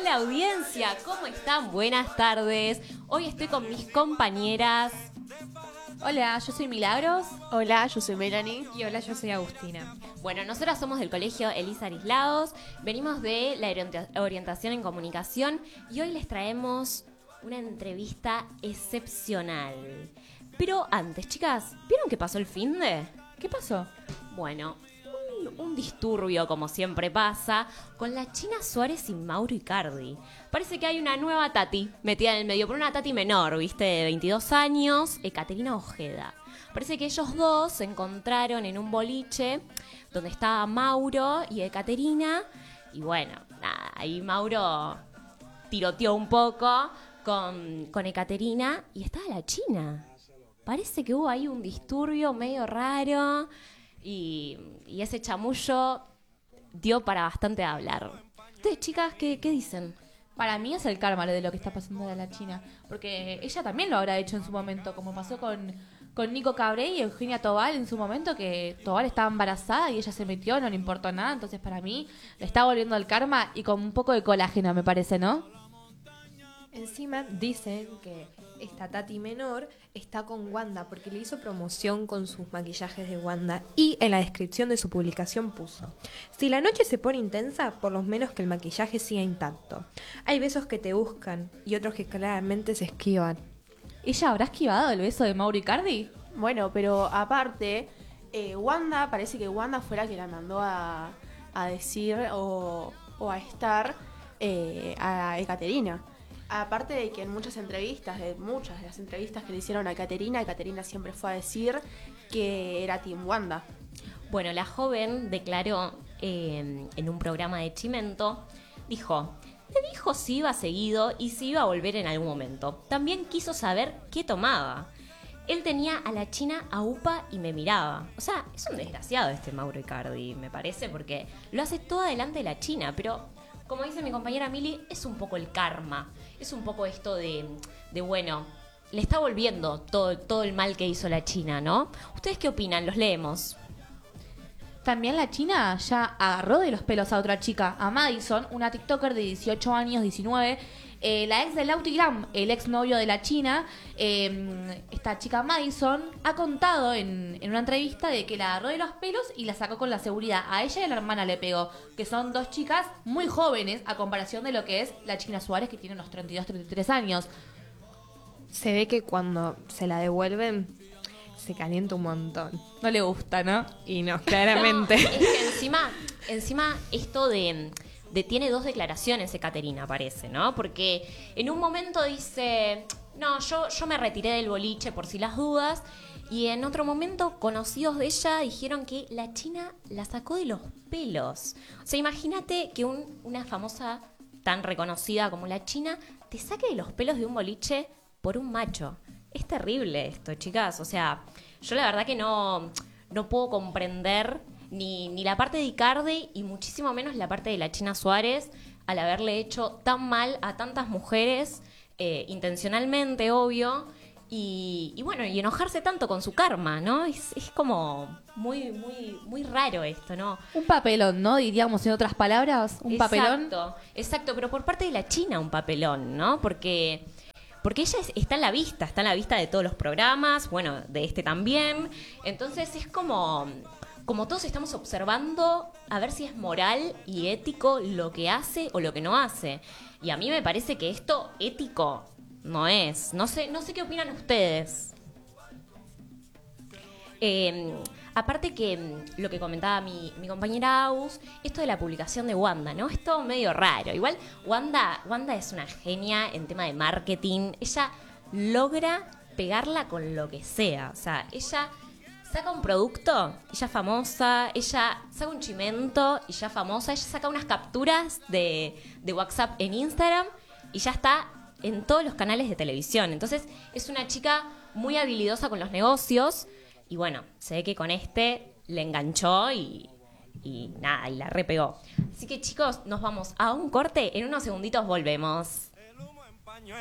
Hola audiencia, ¿cómo están? Buenas tardes. Hoy estoy con mis compañeras. Hola, yo soy Milagros. Hola, yo soy Melanie. Y hola, yo soy Agustina. Bueno, nosotras somos del colegio Elisa Arislaos, venimos de la orientación en comunicación y hoy les traemos una entrevista excepcional. Pero antes, chicas, ¿vieron qué pasó el finde? ¿Qué pasó? Bueno, un disturbio, como siempre pasa, con la China Suárez y Mauro Icardi. Parece que hay una nueva Tati metida en el medio, por una Tati menor, ¿viste? De 22 años, Ekaterina Ojeda. Parece que ellos dos se encontraron en un boliche donde estaba Mauro y Ekaterina. Y bueno, nada, ahí Mauro tiroteó un poco con Ekaterina y estaba la China. Parece que hubo ahí un disturbio medio raro. Y ese chamullo dio para bastante hablar. Ustedes, chicas, ¿qué dicen? Para mí es el karma de lo que está pasando a la China. Porque ella también lo habrá hecho en su momento, como pasó con Nico Cabré y Eugenia Tobal en su momento, que Tobal estaba embarazada y ella se metió, no le importó nada. Entonces, para mí, le está volviendo el karma y con un poco de colágeno, me parece, ¿no? Encima dicen que esta Tati menor está con Wanda porque le hizo promoción con sus maquillajes de Wanda y en la descripción de su publicación puso: si la noche se pone intensa, por lo menos que el maquillaje siga intacto. Hay besos que te buscan y otros que claramente se esquivan. ¿Ella habrá esquivado el beso de Mauro Icardi? Bueno, pero aparte, Wanda, parece que Wanda fue la que la mandó a decir o a estar a Ekaterina. Aparte de que en muchas de las entrevistas que le hicieron a Ekaterina siempre fue a decir que era Team Wanda. Bueno, la joven declaró en un programa de Chimento, le dijo si iba seguido y si iba a volver en algún momento. También quiso saber qué tomaba. Él tenía a la China a upa y me miraba. O sea, es un desgraciado este Mauro Icardi, me parece, porque lo hace todo delante de la China, pero como dice mi compañera Mili, es un poco el karma. Es un poco esto de bueno, le está volviendo todo el mal que hizo la China, ¿no? ¿Ustedes qué opinan? Los leemos. También la China ya agarró de los pelos a otra chica, a Madison, una TikToker de 18 años, 19, la ex de Lautigram, el ex novio de la China. Esta chica Madison ha contado en una entrevista de que la agarró de los pelos y la sacó con la seguridad. A ella y a la hermana le pegó, que son dos chicas muy jóvenes a comparación de lo que es la China Suárez, que tiene unos 32, 33 años. Se ve que cuando se la devuelven se calienta un montón. No le gusta, ¿no? Y no, claramente. No, es que encima esto de tiene dos declaraciones Ekaterina, parece, ¿no? Porque en un momento dice, no, yo me retiré del boliche por si las dudas, y en otro momento conocidos de ella dijeron que la China la sacó de los pelos. O sea, imagínate que una famosa tan reconocida como la China te saque de los pelos de un boliche por un macho. Es terrible esto, chicas. O sea, yo la verdad que no puedo comprender ni la parte de Icardi y muchísimo menos la parte de la China Suárez al haberle hecho tan mal a tantas mujeres, intencionalmente, obvio, y bueno, y enojarse tanto con su karma, ¿no? Es como muy raro esto, ¿no? Un papelón, ¿no? Diríamos en otras palabras, un papelón. Exacto, pero por parte de la China un papelón, ¿no? Porque ella está en la vista de todos los programas, bueno, de este también. Entonces es como todos estamos observando a ver si es moral y ético lo que hace o lo que no hace. Y a mí me parece que esto ético no es. No sé qué opinan ustedes. Aparte que lo que comentaba mi compañera Aus, esto de la publicación de Wanda, ¿no? Es todo medio raro. Igual Wanda es una genia en tema de marketing. Ella logra pegarla con lo que sea. O sea, ella saca un producto y ya famosa. Ella saca un chimento y ya famosa. Ella saca unas capturas de WhatsApp en Instagram y ya está en todos los canales de televisión. Entonces es una chica muy habilidosa con los negocios. Y bueno, se ve que con le enganchó y nada, y la repegó. Así que chicos, nos vamos a un corte. En unos segunditos volvemos.